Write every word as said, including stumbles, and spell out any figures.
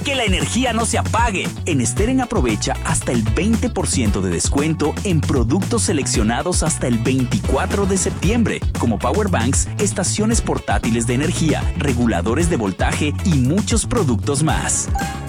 Que la energía no se apague. En Steren aprovecha hasta el veinte por ciento de descuento en productos seleccionados hasta el veinticuatro de septiembre, como powerbanks, estaciones portátiles de energía, reguladores de voltaje y muchos productos más.